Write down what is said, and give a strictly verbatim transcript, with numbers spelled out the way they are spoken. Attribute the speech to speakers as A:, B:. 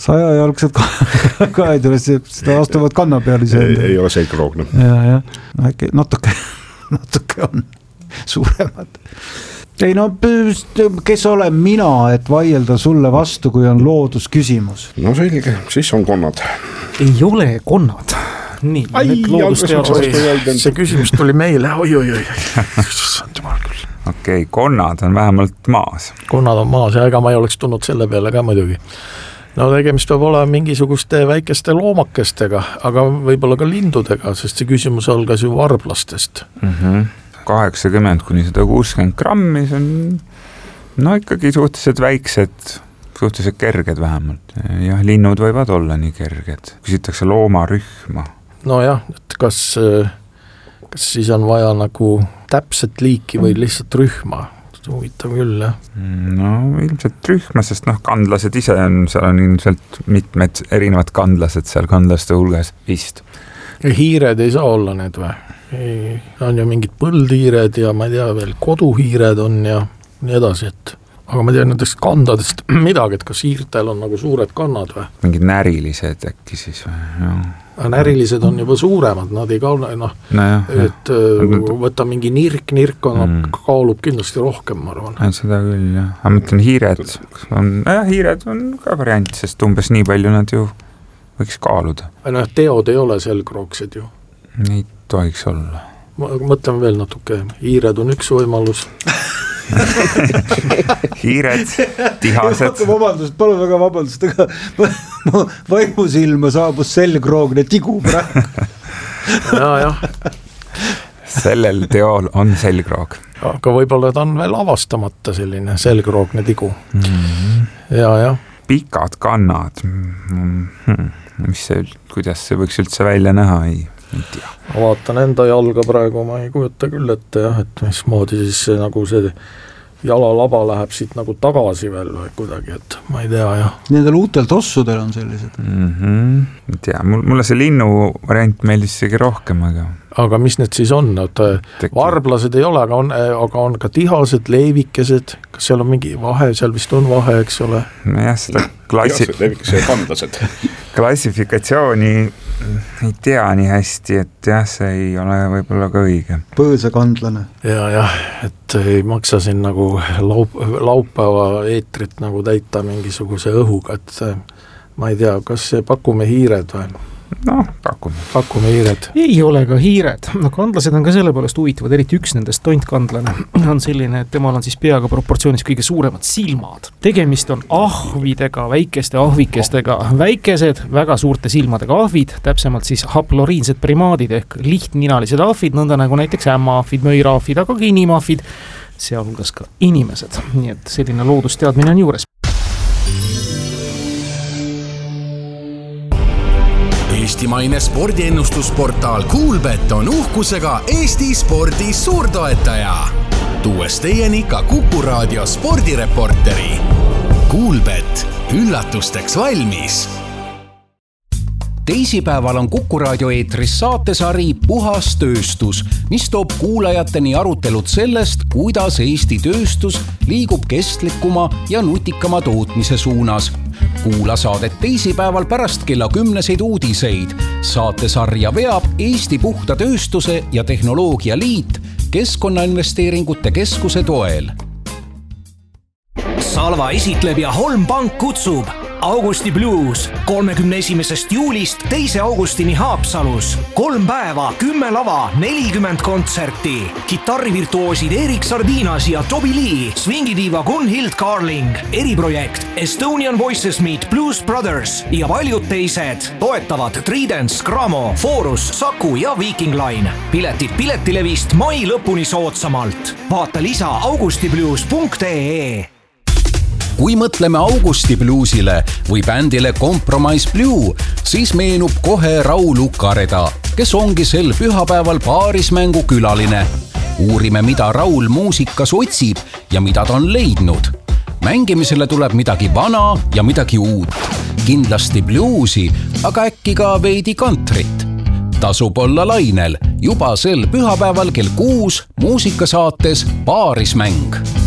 A: sajajalgsed ka ei tule, seda astuvad kanna peal ise.
B: Ei, ei ole selgroog.
A: Ja, ja. Äkki natuke, natuke on suuremad. Ei no, kes olen mina, et vaielda sulle vastu, kui on loodusküsimus?
B: No selge, siis on konnad.
C: Ei ole konnad. Nii,
B: Ai,
C: see küsimus tuli meile. Oi, oi, oi.
D: Okei, okay, konnad on vähemalt maas.
C: Konnad on maas ja ega ma ei oleks tulnud selle peale ka muidugi. No tegemist peab olema mingisuguste väikeste loomakestega, aga võib-olla ka lindudega, sest see küsimus algas ju varblastest.
D: Mhm. kaheksakümmend kuni sada kuuskümmend grammi, see on no ikkagi suhteliselt väiksed, suhteliselt kerged vähemalt. Ja linnud võivad olla nii kerged. Küsitakse loomarühma.
C: No jah, et kas, kas siis on vaja nagu täpset liiki või lihtsalt rühma? Huvitav küll, jah.
D: No ilmselt rühma, sest noh, kandlased ise on, seal on ilmselt mitmed erinevad kandlased seal kandlaste hulgas vist.
C: Ja hiired ei saa olla need või? Ei, on ju mingid põldhiired ja ma ei tea veel, koduhiired on ja nii edasi, et aga ma tean nendest kandadest midagi, et kas hiirtel on nagu suured kannad või?
D: Mingid närilised äkki siis või? Ja.
C: Närilised on juba suuremad, nad ei kauna, noh,
D: no jah,
C: et jah. Võtta mingi nirk, nirk on, mm. kaalub kindlasti rohkem, ma arvan.
D: Seda küll, jah. Aga mõtlen hiired, on, jah, hiired on ka variant, sest umbes nii palju nad ju võiks kaaluda.
C: No, teod ei ole selgroogsed ju.
D: Ei tohiks olla.
C: Ma mõtlen veel natuke, hiired on üks võimalus.
D: Hiired, tihased.
A: Vabandust, palun väga vabandust, aga vaimusilma saabus selgroogne tigu praegu.
C: Ja, jah.
D: Sellel teol on selgroog.
C: Aga võib-olla ta on veel avastamata selline selgroogne tigu. Mm-hmm. Ja, jah.
D: Pikad kannad. Mis see, kuidas see võiks üldse välja näha? Ei, ei tea.
C: Vaatan enda jalga praegu, ma ei kujuta küll ette, jah, et mismoodi siis see, nagu see jalalaba läheb siit nagu tagasi veel või kuidagi, et ma ei tea, jah.
A: Nendel uutel tossudel on sellised.
D: Mm-hmm. Ei tea, mulle see linnu variant meeldis isegi rohkem, aga...
C: Aga mis need siis on? Varblased ei ole, aga on, aga on ka tihased, leivikesed, kas seal on mingi vahe, seal vist on vahe, eks ole?
D: No jah, seda klassi...
B: leivikesed ja kandlased.
D: Klassifikatsiooni ei tea nii hästi, et jah, see ei ole võib-olla ka õige.
A: Põõsakandlane.
C: Ja, jah, et ei maksa siin nagu laup, laupäeva eetrit nagu täita mingisuguse õhuga, et ma ei tea, kas pakume hiired või?
D: No, pakume.
C: Pakume hiired.
E: Ei ole ka hiired. No kandlased on ka selle poolest huvitavad, eriti üks nendest tontkandlane on selline, et temal on siis peaga proportsioonis kõige suuremad silmad. Tegemist on ahvidega, väikeste ahvikestega, väikesed, väga suurte silmadega ahvid, täpsemalt siis haploriinsed primaadid ehk lihtninalised ahvid, nõnda nagu näiteks ämmaahvid, möiraahvid, aga ka inimahvid, sealhulgas ka inimesed. Nii et selline loodusteadmine on juures.
F: Eestimaine spordiennustusportaal Kuulbet on uhkusega Eesti spordi suurtoetaja. Tuues teieni ka Kuku Raadio spordireporteri. Kuulbet, üllatusteks valmis. Teisipäeval on Kuku Raadio eetris saatesari Puhas tööstus, mis toob kuulajateni arutelud sellest, kuidas Eesti tööstus liigub kestlikuma ja nutikama tootmise suunas. Kuula saadet teisipäeval pärast kella kümneseid uudiseid. Saatesarja veab Eesti Puhta tööstuse ja tehnoloogia liit Keskkonnainvesteeringute keskuse toel.
G: Salva esitleb ja Holm Pank kutsub Augusti Blues kolmekümne esimesest juulist teise augustini Haapsalus. Kolm päeva, kümme lava, nelikümmend kontserti. Kitarrivirtuoosid Erik Sardinas ja Toby Lee, swingidiiva Gunhild Carling, eriprojekt Estonian Voices Meet Blues Brothers ja paljud teised. Toetavad Tridents, Gramo, Forus, Saku ja Viking Line. Piletid piletilevist mai lõpuni soodsamalt. Vaata lisa augustiblues punkt ee.
F: Kui mõtleme Augusti bluusile või bändile Compromise Blue, siis meenub kohe Raul Ukareda, kes ongi sel pühapäeval paarismängu külaline. Uurime, mida Raul muusikas otsib ja mida ta on leidnud. Mängimisele tuleb midagi vana ja midagi uut. Kindlasti bluusi, aga äkki ka veidi kantrit. Tasub olla lainel juba sel pühapäeval kell kuus muusikasaates Paarismäng.